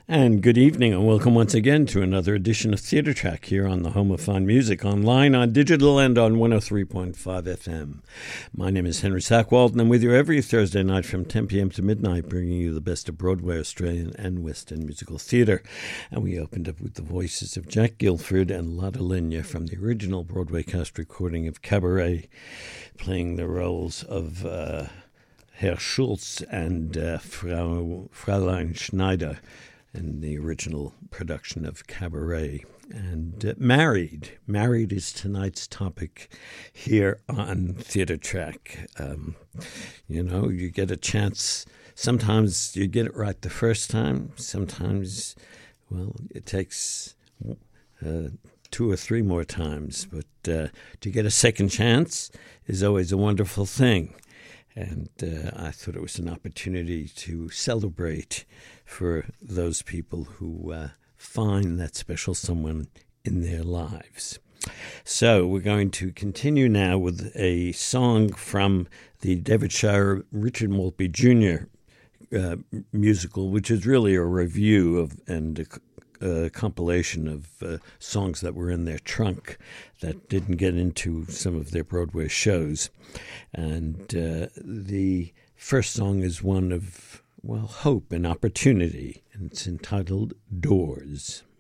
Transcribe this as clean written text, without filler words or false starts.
And good evening, and welcome once again to another edition of Theatre Track here on the Home of Fine Music, online, on digital, and on 103.5 FM. My name is Henry Sackwald, and I'm with you every Thursday night from 10 p.m. to midnight, bringing you the best of Broadway, Australian, and Western musical theatre. And we opened up with the voices of Jack Gilford and Lotte Lenya from the original Broadway cast recording of Cabaret, playing the roles of Herr Schultz and Fräulein Schneider in the original production of Cabaret. And Married is tonight's topic here on Theatre Track. You get a chance. Sometimes you get it right the first time. Sometimes, it takes 2 or 3 more times. But to get a second chance is always a wonderful thing. And I thought it was an opportunity to celebrate for those people who find that special someone in their lives. So we're going to continue now with a song from the David Shire Richard Maltby Jr. Musical, which is really a review of and a compilation of songs that were in their trunk that didn't get into some of their Broadway shows. And the first song is one of, hope and opportunity, and it's entitled Doors.